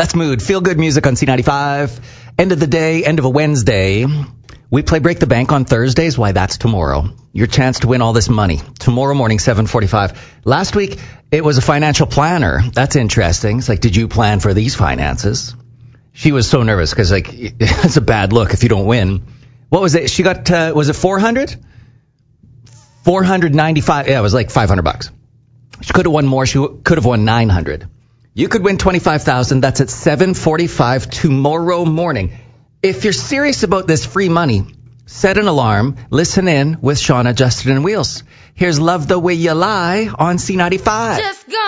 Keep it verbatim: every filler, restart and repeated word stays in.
That's Mood. Feel good music on C ninety-five. End of the day, end of a Wednesday. We play Break the Bank on Thursdays. Why, that's tomorrow. Your chance to win all this money. Tomorrow morning, seven forty-five. Last week, it was a financial planner. That's interesting. It's like, did you plan for these finances? She was so nervous because, like, it's a bad look if you don't win. What was it? She got, uh, was it four hundred? four hundred ninety-five. Yeah, it was like five hundred bucks. She could have won more. She could have won nine hundred. You could win twenty-five thousand. That's at seven forty-five tomorrow morning. If you're serious about this free money, set an alarm. Listen in with Shauna, Justin, and Wheels. Here's Love the Way You Lie on C ninety-five. Just go.